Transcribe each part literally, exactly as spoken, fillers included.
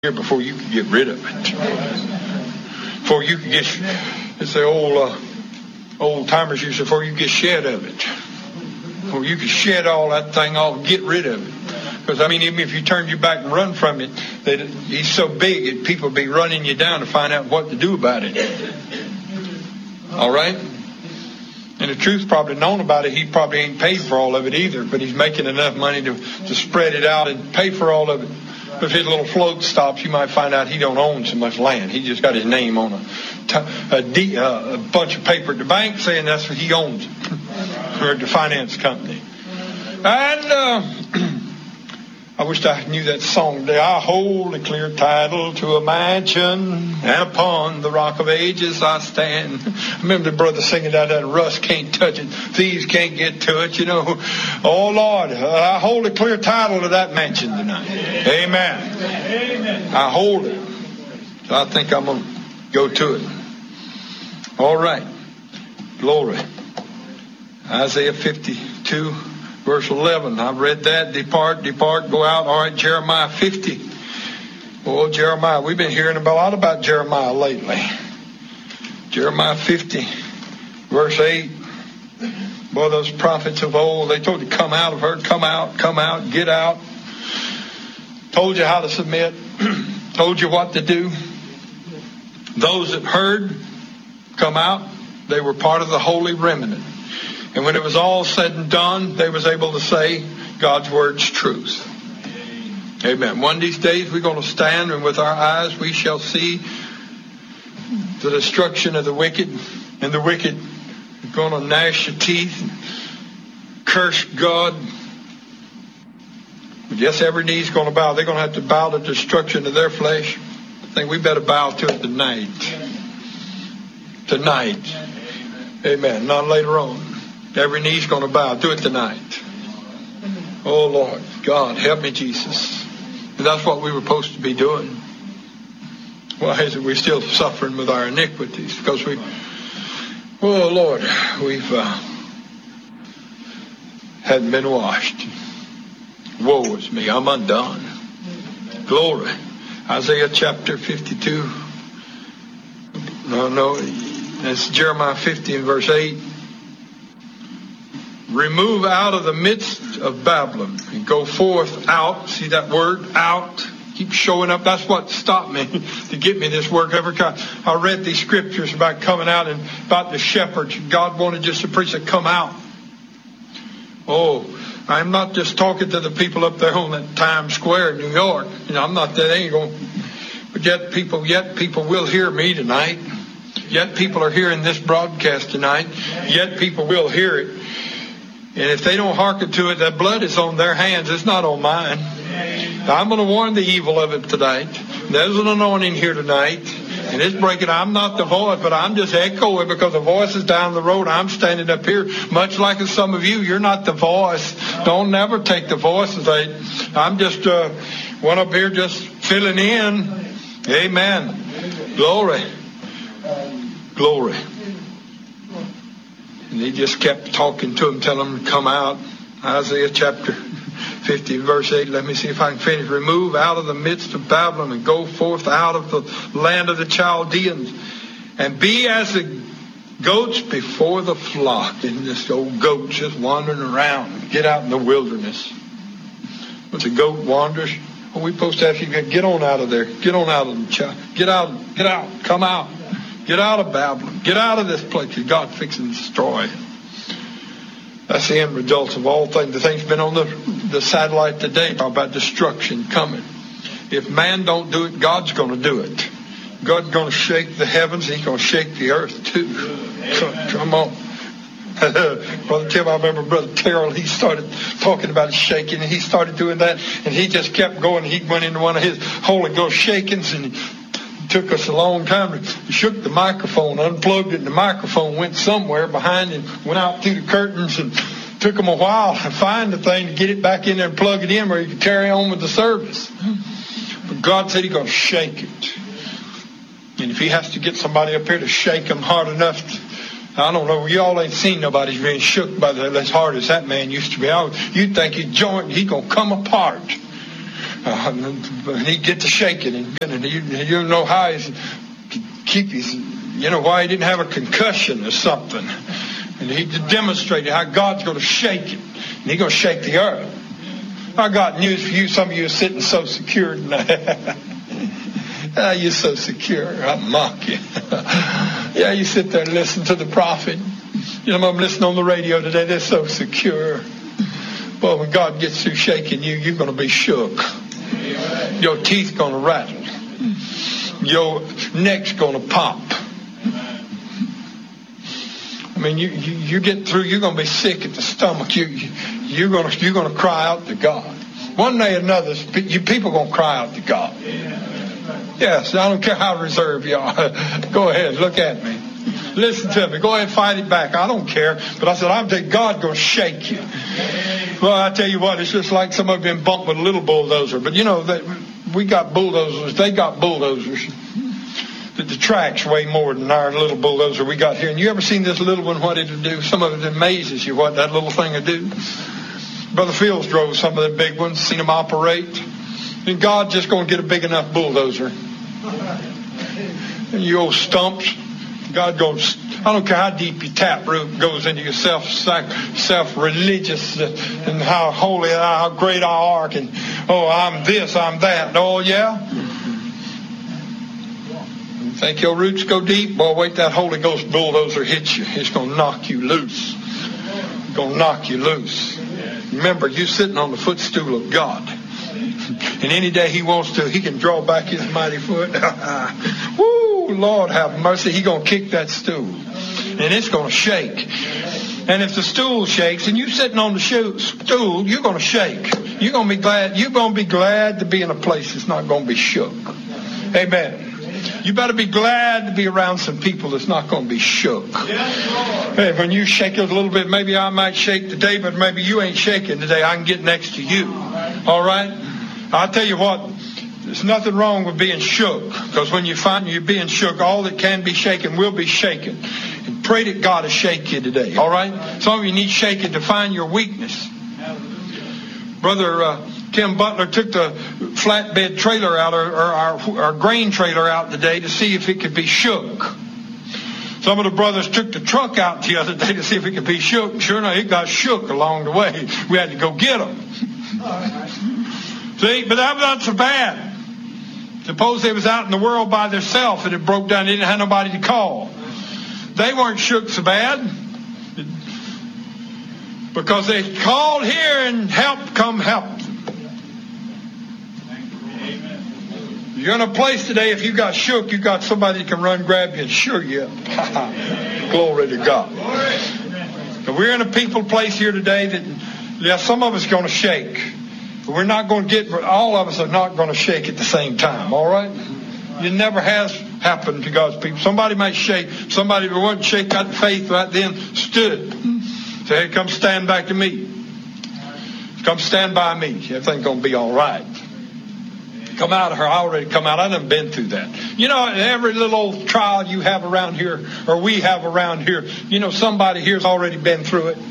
here before you could get rid of it. Before you could get, it's the old uh, old timers used to, before you get shed of it. Before you could shed all that thing off and get rid of it. Because, I mean, even if you turned your back and run from it, that he's so big that people be running you down to find out what to do about it. All right? And the truth's probably known about it. He probably ain't paid for all of it either, but he's making enough money to, to spread it out and pay for all of it. If his little float stops, you might find out he don't own so much land. He just got his name on a, a, D, uh, a bunch of paper at the bank saying that's what he owns it. Or the finance company. And uh, I wished I knew that song today. I hold a clear title to a mansion, and upon the rock of ages I stand. I remember the brother singing that, that rust can't touch it, thieves can't get to it, you know. Oh, Lord, I hold a clear title to that mansion tonight. Amen. Amen. I hold it. So I think I'm going to go to it. All right. Glory. Isaiah fifty-two. Verse eleven, I've read that. Depart, depart, go out. All right, Jeremiah fifty. Oh, Jeremiah. We've been hearing a lot about Jeremiah lately. Jeremiah fifty, verse eight. Boy, those prophets of old, they told you, come out. I've heard, come out, come out, get out. Told you how to submit. Told you what to do. Those that heard, come out. They were part of the holy remnant. And when it was all said and done, they was able to say God's word's truth. Amen. One of these days we're going to stand, and with our eyes we shall see the destruction of the wicked. And the wicked are going to gnash their teeth and curse God. But yes, every knee's going to bow. They're going to have to bow to the destruction of their flesh. I think we better bow to it tonight. Tonight. Amen. Not later on. Every knee's going to bow. Do it tonight. Oh, Lord. God, help me, Jesus. And that's what we were supposed to be doing. Why is it we're still suffering with our iniquities? Because we, oh, Lord, we've uh, hadn't been washed. Woe is me. I'm undone. Glory. Isaiah chapter fifty-two. No, no. That's Jeremiah fifty and verse eight. Remove out of the midst of Babylon and go forth out. See that word, out? Keep showing up. That's what stopped me to get me this word. Every time I read these scriptures about coming out and about the shepherds, God wanted just to preach to come out. Oh, I'm not just talking to the people up there on that Times Square in New York. You know, I'm not that ain't going. But yet people, yet people will hear me tonight. Yet people are hearing this broadcast tonight. Yet people will hear it. And if they don't hearken to it, that blood is on their hands. It's not on mine. I'm going to warn the evil of it tonight. There's an anointing here tonight. And it's breaking. I'm not the voice, but I'm just echoing because the voice is down the road. I'm standing up here, much like some of you. You're not the voice. Don't never take the voice. I'm just uh, one up here just filling in. Amen. Glory. Glory. And he just kept talking to him, telling him to come out. Isaiah chapter fifty, verse eight. Let me see if I can finish. Remove out of the midst of Babylon and go forth out of the land of the Chaldeans. And be as the goats before the flock. And this old goat just wandering around. Get out in the wilderness. But the goat wanders. Well, we're supposed to have you get on out of there. Get on out of the child. Get out. Get out. Come out. Get out of Babylon. Get out of this place. God fixing to destroy. That's the end result of all things. The things been on the, the satellite today talk about destruction coming. If man don't do it, God's going to do it. God's going to shake the heavens. He's going to shake the earth too. Come, come on. Brother Tim, I remember Brother Terrell, he started talking about shaking, and he started doing that, and he just kept going. He went into one of his Holy Ghost shakings, and took us a long time. He shook the microphone, unplugged it, and the microphone went somewhere behind and went out through the curtains, and took him a while to find the thing to get it back in there and plug it in where he could carry on with the service. But God said he's going to shake it. And if he has to get somebody up here to shake him hard enough to, I don't know, y'all ain't seen nobody being shook by the, as hard as that man used to be. I, you'd think his joint, he's going to come apart. Uh, and he'd get to shaking, and, and you, you don't know how he could keep his, you know, why he didn't have a concussion or something. And he demonstrated how God's going to shake it. And he's going to shake the earth. I got news for you. Some of you are sitting so secure tonight. Ah, you're so secure. I mock you. Yeah, you sit there and listen to the prophet. You know, I'm listening on the radio today. They're so secure. Well, when God gets through shaking you, you're going to be shook. Your teeth going to rattle. Your neck's going to pop. I mean, you, you you get through. You're going to be sick at the stomach. You, you you're going to you're going to cry out to God. One day or another, you people are going to cry out to God. Yes, I don't care how reserved you are. Go ahead, look at me. Listen to me. Go ahead and fight it back. I don't care. But I said, I'm telling you, God's going to shake you. Well, I tell you what, it's just like some of them bumped with a little bulldozer. But you know, that we got bulldozers. They got bulldozers. The, the tracks weigh more than our little bulldozer we got here. And you ever seen this little one, what it'll do? Some of it amazes you what that little thing will do. Brother Fields drove some of the big ones, seen them operate. And God's just going to get a big enough bulldozer. And you old stumps, God goes, I don't care how deep your taproot goes into your self, self-religious and how holy, how great I are, and oh, I'm this, I'm that. Oh, yeah? You think your roots go deep? Well, wait, that Holy Ghost bulldozer hits you. It's going to knock you loose. It's going to knock you loose. Remember, you're sitting on the footstool of God. And any day he wants to, he can draw back his mighty foot. Woo, Lord have mercy. He's going to kick that stool. And it's going to shake. And if the stool shakes and you're sitting on the stool, you're going to shake. You're going to be glad. You're going to be glad to be in a place that's not going to be shook. Amen. You better be glad to be around some people that's not going to be shook. Hey, when you shake it a little bit, maybe I might shake today, but maybe you ain't shaking today. I can get next to you. All right? I'll tell you what, there's nothing wrong with being shook. Because when you find you're being shook, all that can be shaken will be shaken. And pray that God will shake you today. All right? Some of you need shaking to find your weakness. Brother uh, Tim Butler took the flatbed trailer out, or, or our, our grain trailer out today to see if it could be shook. Some of the brothers took the truck out the other day to see if it could be shook. Sure enough, it got shook along the way. We had to go get them. See, but that was not so bad. Suppose they was out in the world by themselves and it broke down. They didn't have nobody to call. They weren't shook so bad because they called here and help come help them. You're in a place today, if you got shook, you got somebody that can run, grab you, and sure you up. Glory to God. But we're in a people place here today that, yeah, some of us are going to shake. But we're not going to get, all of us are not going to shake at the same time, all right? It never has happened to God's people. Somebody might shake. Somebody who wouldn't shake got faith right then stood. Say, hey, come stand back to me. Come stand by me. Everything's going to be all right. Come out of her. I already come out. I done been through that. You know, every little old trial you have around here, or we have around here, you know, somebody here's already been through it.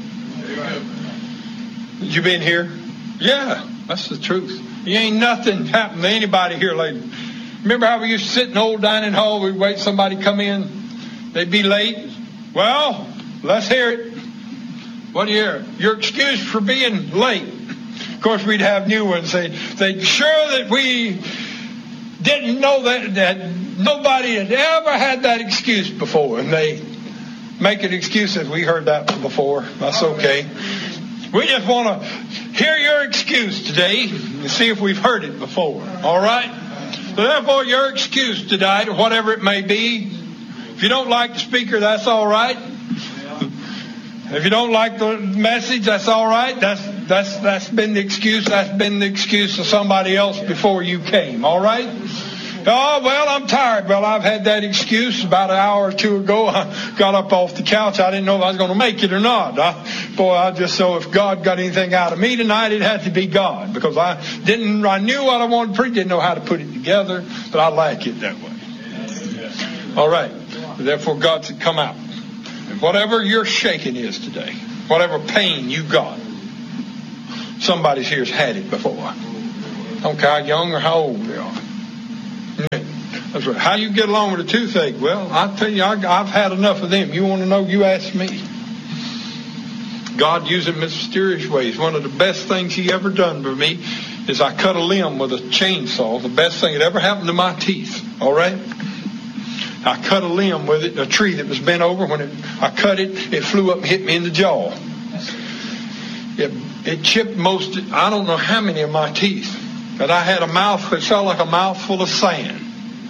You been here? Yeah, that's the truth. You ain't nothing happened to anybody here lately. Remember how we used to sit in the old dining hall, we'd wait somebody come in, they'd be late. Well, let's hear it. What do you hear? Your excuse for being late. Of course, we'd have new ones. They'd, they'd sure that we didn't know that, that nobody had ever had that excuse before. And they make an excuse that we heard that before. That's okay. We just want to hear your excuse today and see if we've heard it before. All right? So therefore, your excuse tonight, or whatever it may be, if you don't like the speaker, that's all right. If you don't like the message, that's all right. That's that's that's been the excuse. That's been the excuse of somebody else before you came. All right? Oh, well, I'm tired. Well, I've had that excuse about an hour or two ago. I got up off the couch. I didn't know if I was going to make it or not. I, boy, I just so if God got anything out of me tonight, it had to be God, because I didn't. I knew what I wanted to preach. Didn't know how to put it together, but I like it that way. All right. Therefore, God said, "Come out." And whatever your shaking is today, whatever pain you got, somebody's here's had it before. I don't care how young or how old they are. That's right. How you get along with a toothache? Well, I tell you, I, I've had enough of them. You want to know? You ask me. God used it in mysterious ways. One of the best things He ever done for me is I cut a limb with a chainsaw. The best thing that ever happened to my teeth. All right? I cut a limb with it, a tree that was bent over. When it, I cut it, it flew up and hit me in the jaw. It, it chipped most, I don't know how many of my teeth. But I had a mouth that felt like a mouthful of sand.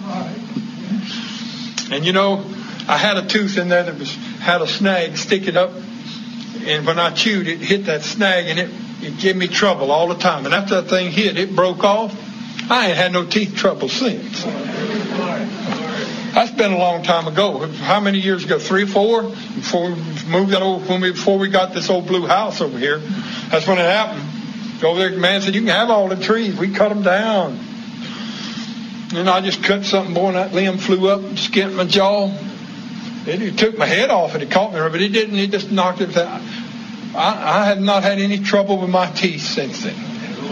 And you know, I had a tooth in there that was had a snag sticking up. And when I chewed, it hit that snag and it, it gave me trouble all the time. And after that thing hit, it broke off. I ain't had no teeth trouble since. That's been a long time ago. How many years ago? Three or four? Before we moved that old, when we, before we got this old blue house over here. That's when it happened. Over there, the man said, you can have all the trees. We cut them down. And I just cut something, boy, and that limb flew up and skinned my jaw. It, it took my head off and it caught me, but it didn't. It just knocked it out. I, I have not had any trouble with my teeth since then.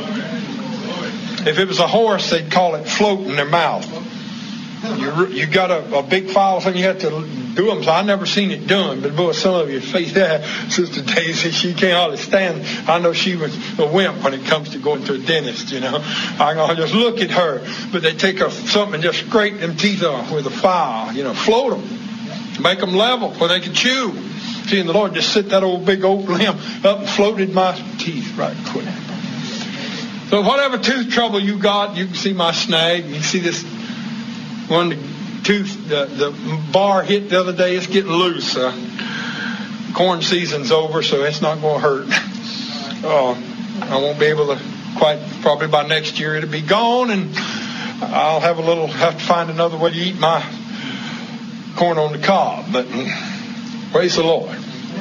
If it was a horse, they'd call it float in their mouth. You you got a, a big file thing, you have to do them. So I never seen it done, but boy, some of you face that. Sister Daisy, she can't hardly stand. I know she was a wimp when it comes to going to a dentist. You know, I can just look at her. But they take a, something and just scrape them teeth off with a file. You know, float them, make them level where they can chew. See, and the Lord just set that old big oak limb up and floated my teeth right quick. So whatever tooth trouble you got, you can see my snag. You can see this. When the tooth, the, the bar hit the other day, it's getting loose. Uh, corn season's over, so it's not going to hurt. Uh, I won't be able to quite, probably by next year it'll be gone, and I'll have a little, have to find another way to eat my corn on the cob. But praise the Lord.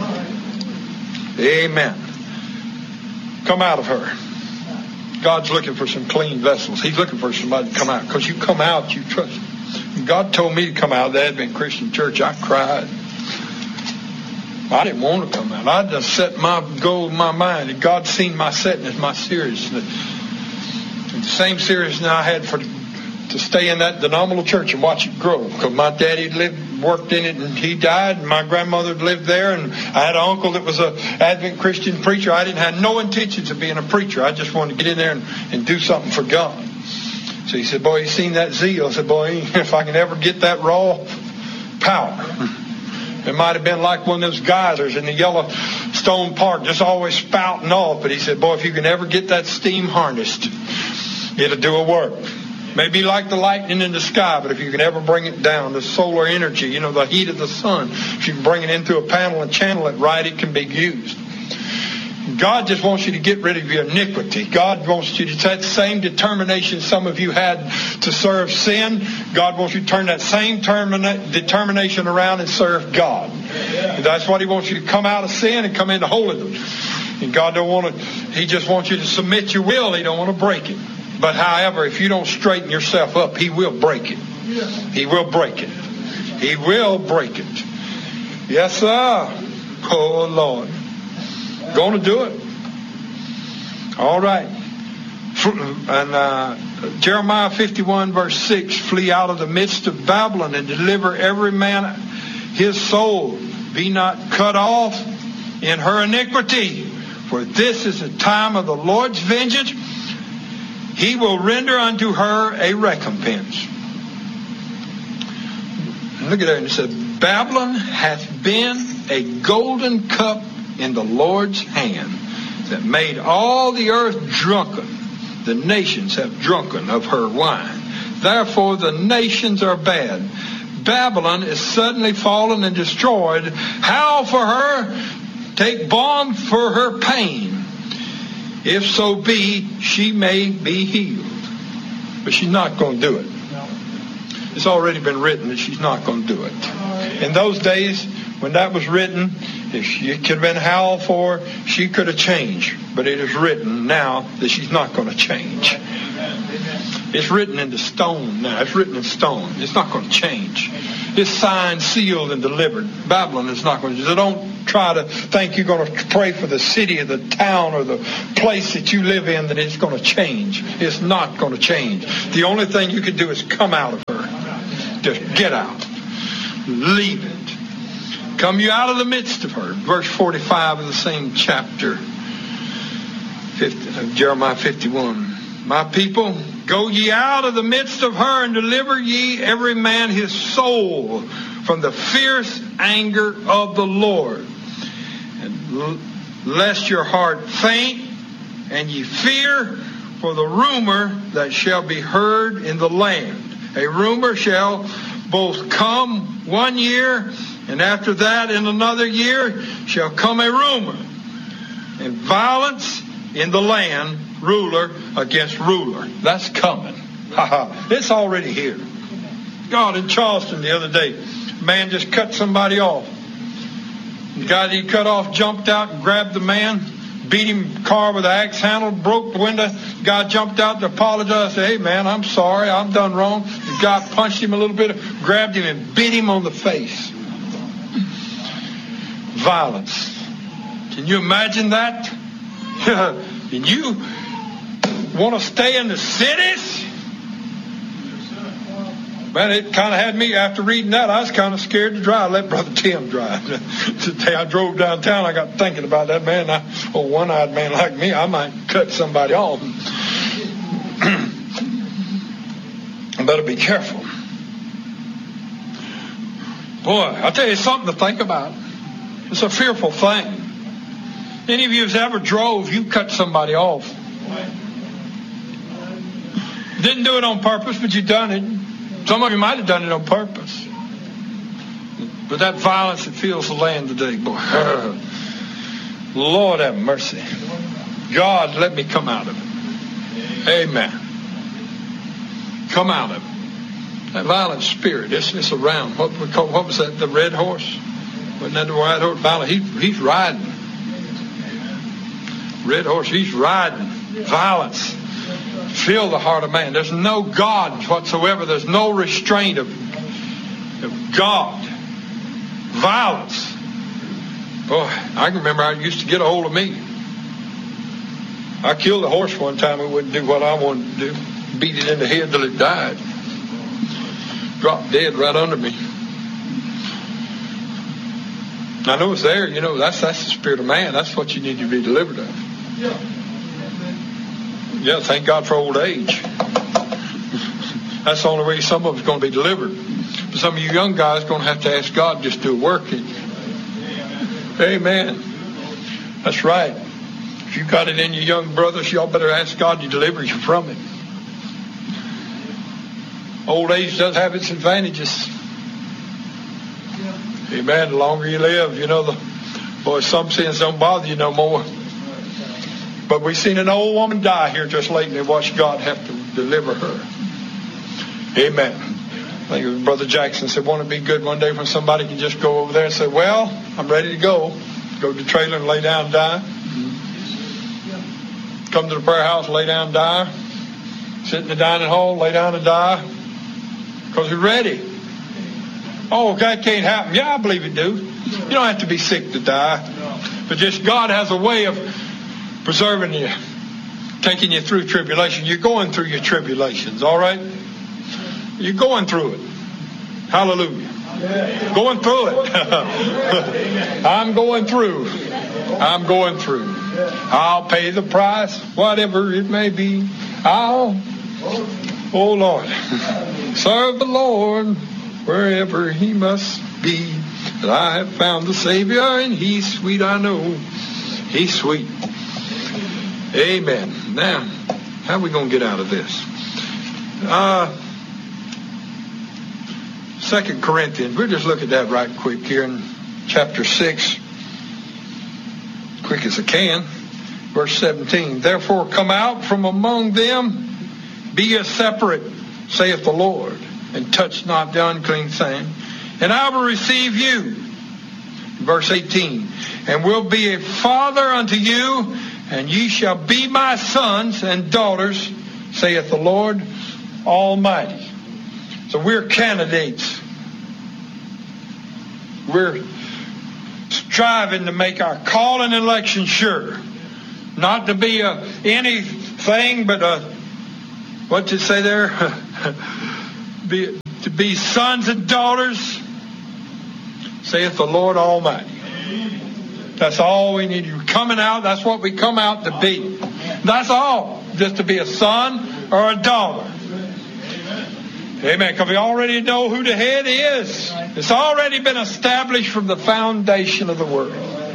Amen. Come out of her. God's looking for some clean vessels. He's looking for somebody to come out. Because you come out, you trust Him. God told me to come out of the Advent Christian Church. I cried. I didn't want to come out. I just set my goal in my mind. And God seen my setting as my seriousness. The same seriousness I had for to stay in that phenomenal church and watch it grow. Because my daddy lived, worked in it, and he died. And my grandmother lived there. And I had an uncle that was an Advent Christian preacher. I didn't have no intentions of being a preacher. I just wanted to get in there and, and do something for God. So he said, boy, you seen that zeal? I said, boy, if I can ever get that raw power. It might have been like one of those geysers in the Yellowstone Park, just always spouting off. But he said, boy, if you can ever get that steam harnessed, it'll do a work. Maybe like the lightning in the sky, but if you can ever bring it down, the solar energy, you know, the heat of the sun, if you can bring it into a panel and channel it right, it can be used. God just wants you to get rid of your iniquity. God wants you to, that same determination some of you had to serve sin, God wants you to turn that same termina- determination around and serve God. And that's what He wants you to come out of sin and come into holiness. And God don't want to, He just wants you to submit your will. He don't want to break it. But however, if you don't straighten yourself up, He will break it. He will break it. He will break it. Yes, sir. Oh, Lord. Going to do it. All right. And uh, Jeremiah fifty-one verse six, flee out of the midst of Babylon and deliver every man his soul. Be not cut off in her iniquity. For this is the time of the Lord's vengeance. He will render unto her a recompense. Look at there, and it said, Babylon hath been a golden cup in the Lord's hand, that made all the earth drunken. The nations have drunken of her wine. Therefore the nations are bad. Babylon is suddenly fallen and destroyed. Howl for her, take balm for her pain. If so be, she may be healed. But she's not going to do it. It's already been written that she's not going to do it. In those days, when that was written, if she could have been howled for, she could have changed. But it is written now that she's not going to change. It's written into stone now. It's written in stone. It's not going to change. It's signed, sealed, and delivered. Babylon is not going to. So don't try to think you're going to pray for the city or the town or the place that you live in that it's going to change. It's not going to change. The only thing you can do is come out of her. Just get out. Leave it. Come you out of the midst of her. Verse forty-five of the same chapter, fifty, of Jeremiah fifty-one. My people, go ye out of the midst of her, and deliver ye every man his soul from the fierce anger of the Lord. And lest your heart faint, and ye fear for the rumor that shall be heard in the land. A rumor shall both come one year, and after that in another year shall come a rumor, and violence in the land, ruler against ruler. That's coming. It's already here. God, in Charleston the other day, a man just cut somebody off. The guy that he cut off jumped out and grabbed the man, beat him car with an axe handle, broke the window. The guy jumped out to apologize, said, hey man, I'm sorry, I've done wrong. The guy punched him a little bit, grabbed him and bit him on the face. Violence. Can you imagine that? And you want to stay in the cities? Man, it kind of had me, after reading that, I was kind of scared to drive. I let Brother Tim drive. Today I drove downtown, I got thinking about that man. I, oh, one-eyed man like me, I might cut somebody off. I better be careful. Boy, I'll tell you, it's something to think about. It's a fearful thing. Any of you who's ever drove, you cut somebody off. Didn't do it on purpose, but you done it. Some of you might have done it on purpose. But that violence that fills the land today, boy. Lord have mercy. God, let me come out of it. Amen. Come out of it. That violent spirit, it's, it's around. What, we call, what was that, the red horse? Wasn't that the white horse? Violent. He, he's riding. Red horse, he's riding. Violence. Fill the heart of man. There's no God whatsoever. There's no restraint of, of God. Violence. Boy, I can remember how it used to get a hold of me. I killed a horse one time. It wouldn't do what I wanted to do. Beat it in the head till it died. Dropped dead right under me. I know it's there. You know, that's that's the spirit of man. That's what you need to be delivered of. Yeah. Yeah, thank God for old age. That's the only way some of us are going to be delivered. But some of you young guys are going to have to ask God just to work in you. Amen. That's right. If you got it in your young brothers, y'all better ask God to deliver you from it. Old age does have its advantages. Amen. The longer you live, you know, the boy, some sins don't bother you no more. But we've seen an old woman die here just lately. Watched God have to deliver her. Amen. I think it was Brother Jackson said, won't it be good one day when somebody can just go over there and say, well, I'm ready to go. Go to the trailer and lay down and die. Come to the prayer house, lay down and die. Sit in the dining hall, lay down and die. Because you're ready. Oh, that can't happen. Yeah, I believe it do. You don't have to be sick to die. But just God has a way of preserving you, taking you through tribulation. You're going through your tribulations, all right? You're going through it. Hallelujah. Going through it. I'm going through. I'm going through. I'll pay the price, whatever it may be. I'll, oh Lord, serve the Lord wherever he must be. That I have found the Savior, and he's sweet, I know. He's sweet. Amen. Now, how are we going to get out of this? Uh, Second Corinthians. We'll just look at that right quick here in chapter six. Quick as I can. Verse seventeen. Therefore come out from among them, be ye separate, saith the Lord, and touch not the unclean thing, and I will receive you. Verse eighteen. And will be a father unto you, and ye shall be my sons and daughters, saith the Lord Almighty. So we're candidates. We're striving to make our call and election sure. Not to be a, anything but a, what did it say there? be, to be sons and daughters, saith the Lord Almighty. That's all we need. You're coming out, that's what we come out to be. That's all. Just to be a son or a daughter. Amen. Because we already know who the head is. It's already been established from the foundation of the world.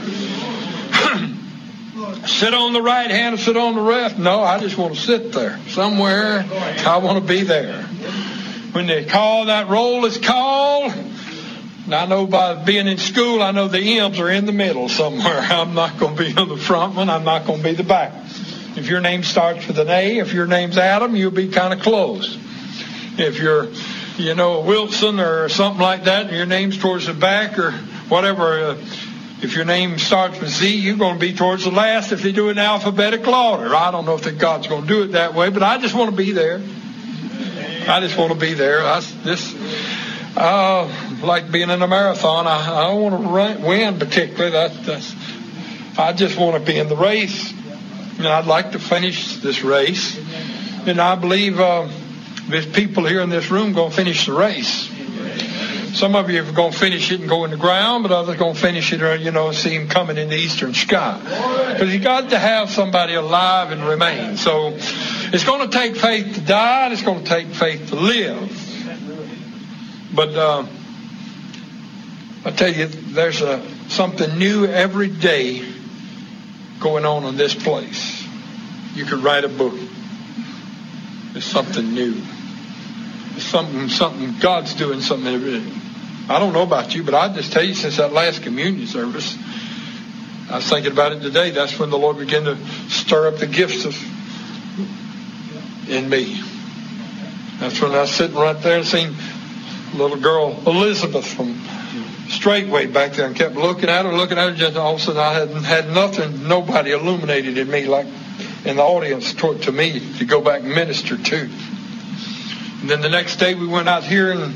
Sit on the right hand or sit on the left? No, I just want to sit there. Somewhere, I want to be there. When they call, that roll is called. And I know by being in school, I know the M's are in the middle somewhere. I'm not going to be on the front one. I'm not going to be the back. If your name starts with an A, if your name's Adam, you'll be kind of close. If you're, you know, Wilson or something like that, and your name's towards the back or whatever, uh, if your name starts with Z, you're going to be towards the last if they do it in alphabetical order. I don't know if that God's going to do it that way, but I just want to be there. I just want to be there. I just uh, like being in a marathon. I, I don't want to run, win particularly. That's, that's, I just want to be in the race. And I'd like to finish this race. And I believe uh, there's people here in this room going to finish the race. Some of you are going to finish it and go in the ground, but others are going to finish it, or, you know, see him coming in the eastern sky. Because you got to have somebody alive and remain. So it's going to take faith to die, and it's going to take faith to live. But uh, I tell you, there's a, something new every day going on in this place. You could write a book. There's something new. There's something, something, God's doing something every day. I don't know about you, but I just tell you, since that last communion service, I was thinking about it today. That's when the Lord began to stir up the gifts of in me. That's when I was sitting right there and seen little girl Elizabeth from Straightway back there, and kept looking at her, looking at her. Just all of a sudden, I hadn't had nothing, nobody illuminated in me like in the audience to, to me to go back and minister to. And then the next day we went out here, and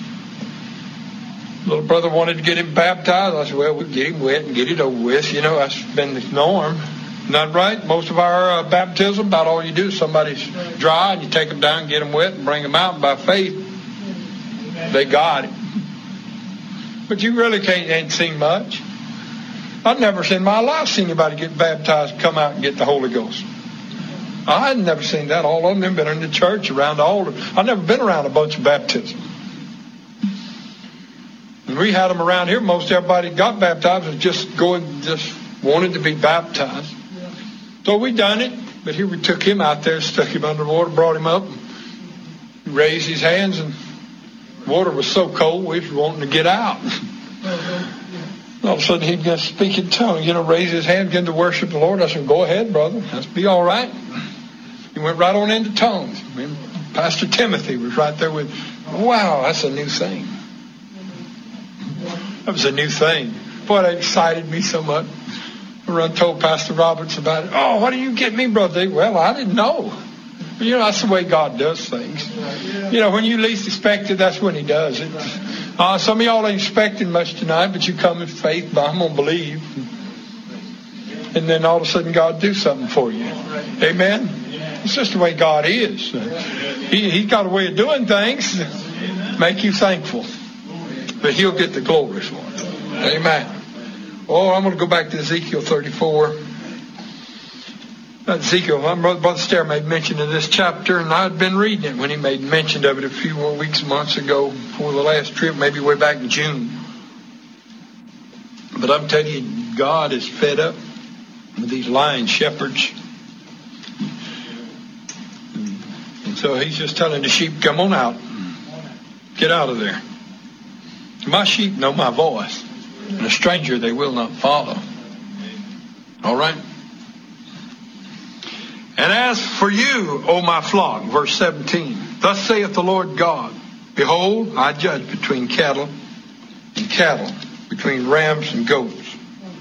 little brother wanted to get him baptized. I said, well, we'll get him wet and get it over with. You know, that's been the norm. Not right? Most of our uh, baptism, about all you do is somebody's dry, and you take them down, get them wet, and bring them out. And by faith, they got it. But you really can't, ain't seen much. I've never seen in my life seen anybody get baptized, come out and get the Holy Ghost. I had never seen that. All of them been in the church around the altar. I've never been around a bunch of baptism. And we had them around here. Most everybody got baptized was just going, just wanted to be baptized. So we done it. But here we took him out there, stuck him under water, brought him up, and raised his hands, and water was so cold we was wanting to get out. All of a sudden he'd just speak in tongues, you know, raise his hand, begin to worship the Lord. I said, go ahead, brother. That's be all right. He went right on into tongues. And Pastor Timothy was right there with, wow, that's a new thing. That was a new thing. Boy, that excited me so much. I run told Pastor Roberts about it. Oh, why do you get me, brother? Well, I didn't know. You know, that's the way God does things. You know, when you least expect it, that's when he does it. Uh, some of y'all ain't expecting much tonight, but you come in faith, but I'm going to believe. And then all of a sudden God do something for you. Amen? It's just the way God is. He, he's got a way of doing things. Make you thankful. But he'll get the glory for it. Amen. Oh, I'm going to go back to Ezekiel thirty-four. Ezekiel, my brother, brother Stair made mention of this chapter, and I'd been reading it when he made mention of it a few more weeks, months ago, before the last trip, maybe way back in June. But I'm telling you, God is fed up with these lying shepherds. And so he's just telling the sheep, come on out. Get out of there. My sheep know my voice, and a stranger they will not follow. All right? And as for you, O my flock, verse seventeen, thus saith the Lord God, behold, I judge between cattle and cattle, between rams and goats.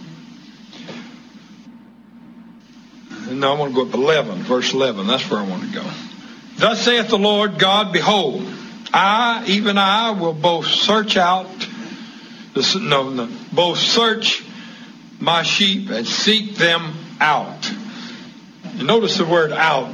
And now I want to go up eleven, verse eleven. That's where I want to go. Thus saith the Lord God, behold, I, even I, will both search out, no, no, both search my sheep and seek them out. You notice the word out.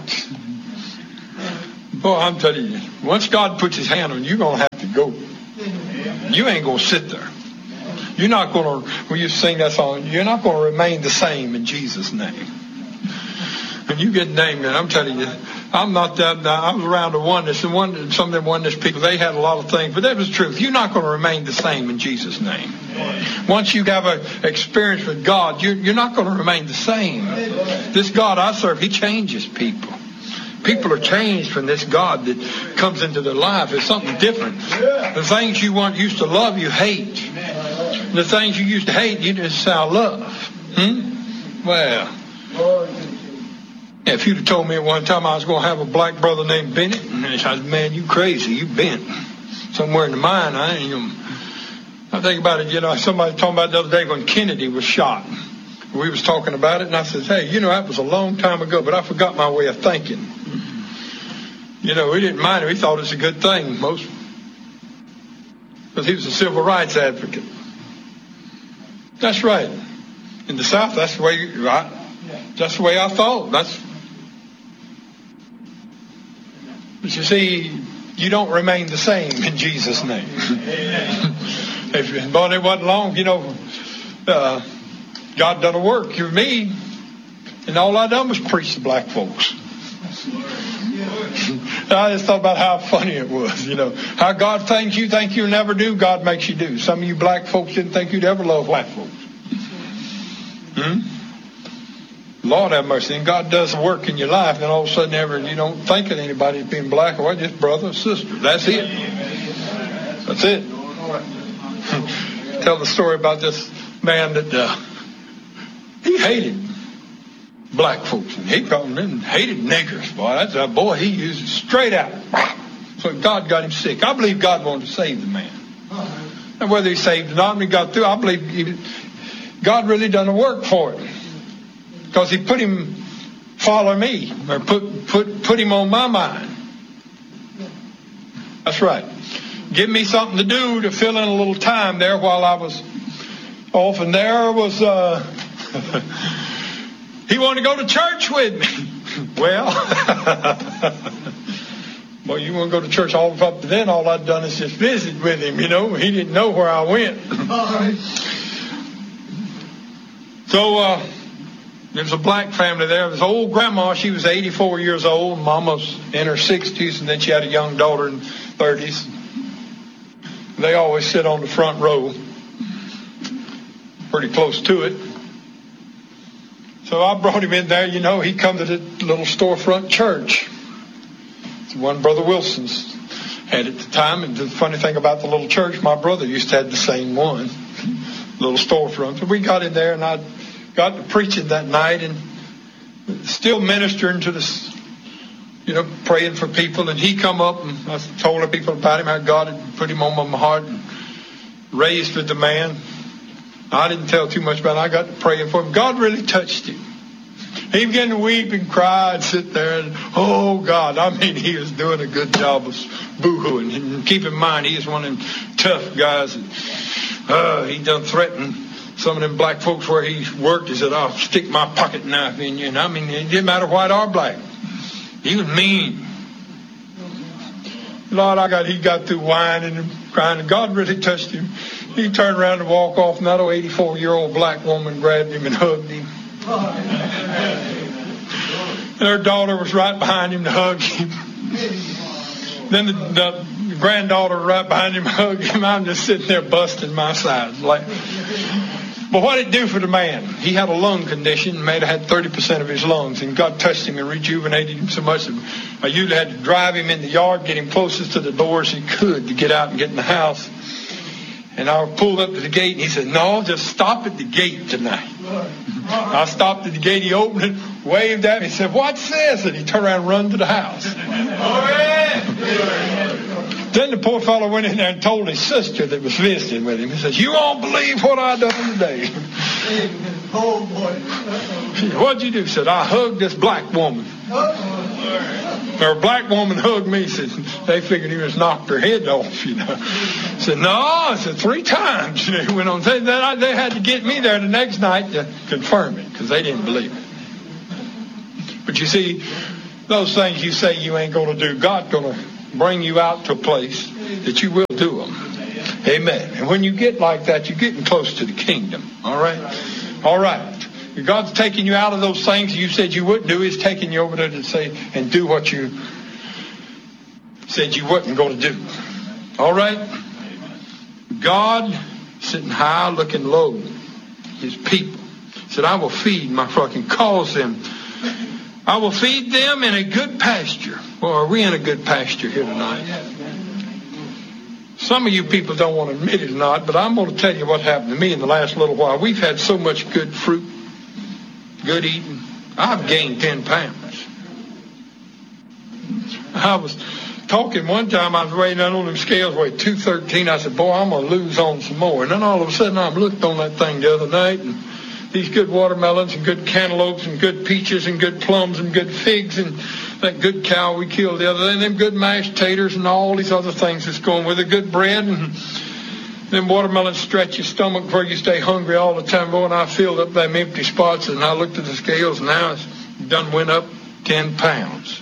Boy, I'm telling you, once God puts his hand on you, you're going to have to go. You ain't going to sit there. You're not going to, when you sing that song, you're not going to remain the same in Jesus' name. When you get named, and I'm telling you, I'm not that, I was around the oneness, and one, some of them oneness people, they had a lot of things, but that was the truth. You're not going to remain the same in Jesus' name. Once you have an experience with God, you're, you're not going to remain the same. This God I serve, he changes people. People are changed from this God that comes into their life. It's something different. The things you want used to love, you hate. The things you used to hate, you just say, I love. Hmm? Well, if you'd have told me at one time I was going to have a black brother named Bennett, and I said, man, you crazy, you bent. Somewhere in the mind, I ain't even... I think about it, you know, somebody was talking about the other day when Kennedy was shot. We was talking about it, and I said, hey, you know, that was a long time ago, but I forgot my way of thinking. You know, we didn't mind it. We thought it was a good thing, most. Because he was a civil rights advocate. That's right. In the South, that's the way, right? That's the way I thought. That's. But you see, you don't remain the same in Jesus' name. If, but it wasn't long, you know, uh, God done a work through me, and all I done was preach to black folks. I just thought about how funny it was, you know. How God things you think you'll never do, God makes you do. Some of you black folks didn't think you'd ever love white folks. Hmm? Lord have mercy. And God does work in your life, and all of a sudden ever you don't think of anybody as being black or white, just brother or sister. That's it. That's it. Tell the story about this man that uh, he hated black folks, and he called them hated niggers. Boy, that's a boy he used it straight out. So God got him sick. I believe God wanted to save the man. And whether he saved or not, when he got through, I believe he, God really done the work for it. Because he put him, follow me, or put, put, put him on my mind. That's right. Give me something to do to fill in a little time there while I was off. And there was, uh, he wanted to go to church with me. Well, well, you want to go to church all up to then, all I'd done is just visit with him, you know. He didn't know where I went. So, uh, there was a black family there. There was old grandma. She was eighty-four years old. Mama's in her sixties, and then she had a young daughter in thirties. They always sit on the front row, pretty close to it. So I brought him in there. You know, he come to the little storefront church. It's one Brother Wilson's had at the time. And the funny thing about the little church, my brother used to have the same one, little storefront. So we got in there, and I got to preaching that night, and still ministering to this, you know, praying for people. And he come up, and I told the people about him, how God had put him on my heart and raised with the man. I didn't tell too much about it. I got to praying for him. God really touched him. He began to weep and cry and sit there, and oh God, I mean, he was doing a good job of boo-hooing. And keep in mind, he is one of them tough guys. That, uh, he done threatened some of them black folks where he worked. He said, I'll stick my pocket knife in you. And I mean, it didn't matter white or black. He was mean. Lord, I got, he got through whining and crying, and God really touched him. He turned around and walked off, and that old eighty-four-year-old black woman grabbed him and hugged him. And her daughter was right behind him to hug him. Then the, the granddaughter right behind him hugged him. I'm just sitting there busting my sides. Like, but what did it do for the man? He had a lung condition, may have had thirty percent of his lungs, and God touched him and rejuvenated him so much that I usually had to drive him in the yard, get him closest to the door as he could to get out and get in the house. And I pulled up to the gate, and he said, no, just stop at the gate tonight. I stopped at the gate, he opened it, waved at me, he said, what's this? And he turned around and run to the house. Then the poor fellow went in there and told his sister that was visiting with him. He says, you won't believe what I done today. What'd you do? He said, I hugged this black woman. Or a black woman hugged me. Said they figured he was knocked her head off, you know. Said, no, I said three times. They went on. They, they had to get me there the next night to confirm it because they didn't believe it. But you see, those things you say you ain't going to do, God's going to bring you out to a place that you will do them. Amen. And when you get like that, you're getting close to the kingdom. All right? All right. God's taking you out of those things you said you wouldn't do. He's taking you over there to say and do what you said you wasn't going to do. All right? God, sitting high, looking low, his people, said, I will feed my fucking cause them. I will feed them in a good pasture. Well, are we in a good pasture here tonight? Some of you people don't want to admit it or not, but I'm going to tell you what happened to me in the last little while. We've had so much good fruit, good eating. I've gained ten pounds. I was talking one time, I was weighing down on them scales, weighed two thirteen. I said, boy, I'm going to lose on some more. And then all of a sudden, I looked on that thing the other night, and these good watermelons and good cantaloupes and good peaches and good plums and good figs and that good cow we killed the other day, and them good mashed taters and all these other things that's going with it, good bread, and them watermelons stretch your stomach where you stay hungry all the time. Boy, and I filled up them empty spots, and I looked at the scales, and now it's done went up ten pounds.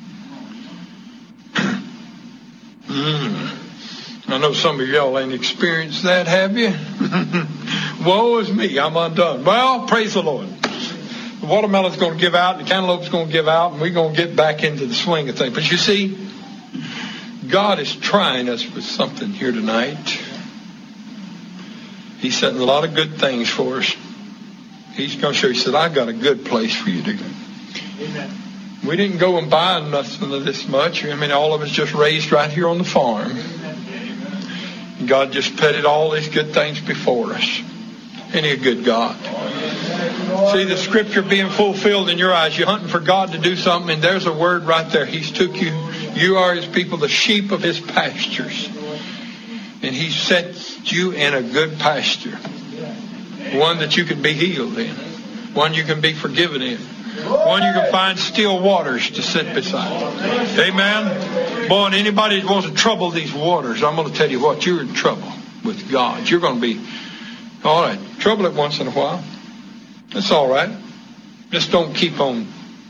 mm. I know some of y'all ain't experienced that, have you? Woe is me, I'm undone. Well, praise the Lord. The watermelon's going to give out, the cantaloupe's going to give out, and we're going to get back into the swing of things. But you see, God is trying us with something here tonight. He's setting a lot of good things for us. He's going to show you, he said, I've got a good place for you to go. Amen. We didn't go and buy nothing of this much. I mean, all of us just raised right here on the farm. And God just petted all these good things before us. Ain't he a good God? See the scripture being fulfilled in your eyes. You're hunting for God to do something, and there's a word right there. He's took you. You are his people, the sheep of his pastures. And he set you in a good pasture. One that you can be healed in. One you can be forgiven in. One you can find still waters to sit beside. Amen? Boy, and anybody that wants to trouble these waters, I'm going to tell you what, you're in trouble with God. You're going to be, all right, trouble it once in a while. That's all right. Just don't keep on.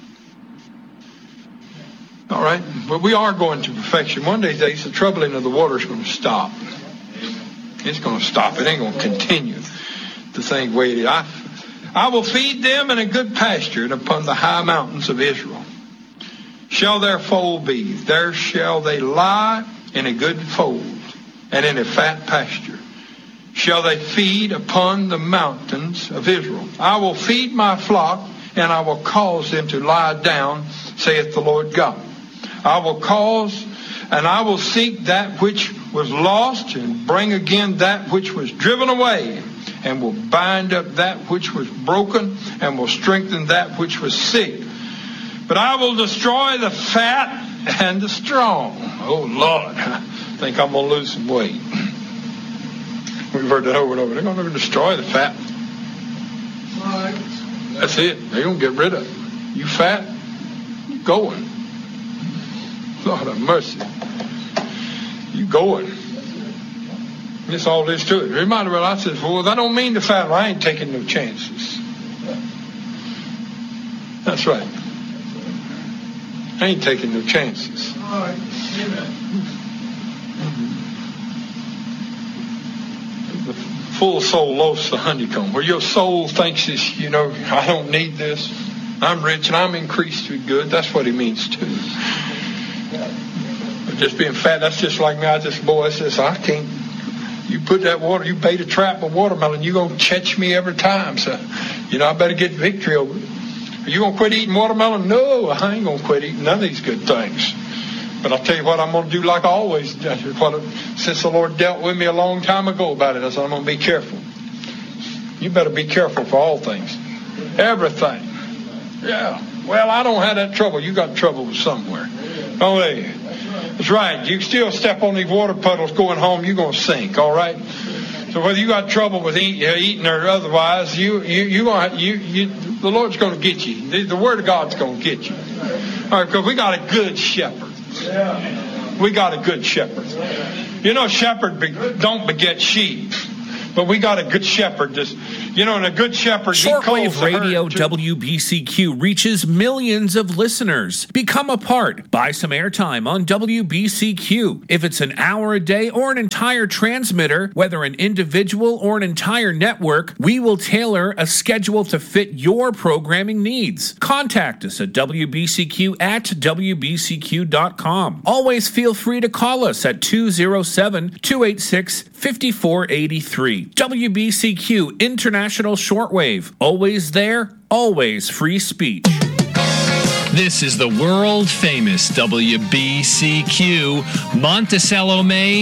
All right? But we are going to perfection. One of these days, the troubling of the water is going to stop. It's going to stop. It ain't going to continue the same way it is. I, I will feed them in a good pasture, and upon the high mountains of Israel shall their fold be. There shall they lie in a good fold, and in a fat pasture shall they feed upon the mountains of Israel. I will feed my flock, and I will cause them to lie down, saith the Lord God. I will cause, and I will seek that which was lost, and bring again that which was driven away, and will bind up that which was broken, and will strengthen that which was sick. But I will destroy the fat and the strong. Oh, Lord, I think I'm going to lose some weight. We've heard that over and over. They're going to destroy the fat. That's it. They're going to get rid of it. You fat, you going. Lord have mercy. You going. That's all there is to it. Reminded me, I said, well, that don't mean the fat. Well, I ain't taking no chances. That's right. I ain't taking no chances. All right. The full soul loaves the honeycomb. Where your soul thinks is, you know, I don't need this. I'm rich and I'm increased with good. That's what he means too. But just being fat, that's just like me. I just, boy, I says, I can't. You put that water, you bait a trap with watermelon, you're going to catch me every time. So, you know, I better get victory over it. Are you going to quit eating watermelon? No, I ain't going to quit eating none of these good things. But I'll tell you what, I'm going to do like I always do. What, since the Lord dealt with me a long time ago about it, I said, I'm going to be careful. You better be careful for all things. Everything. Yeah. Well, I don't have that trouble. You got trouble somewhere. Oh, hey. That's right. You still step on these water puddles going home, you're going to sink, all right? So whether you got trouble with eat, uh, eating or otherwise, you you you going you you the Lord's going to get you. The, the Word of God's going to get you. All right, because we got a good shepherd. We got a good shepherd. You know, shepherd be, don't beget sheep. But we got a good shepherd. This, you know, and a good shepherd. Shortwave Radio W B C Q reaches millions of listeners. Become a part. Buy some airtime on W B C Q. If it's an hour a day or an entire transmitter, whether an individual or an entire network, we will tailor a schedule to fit your programming needs. Contact us at W B C Q at W B C Q dot com. Always feel free to call us at two oh seven, two eight six, five four eight three. W B C Q International Shortwave. Always there, always free speech. This is the world famous W B C Q Monticello, Maine.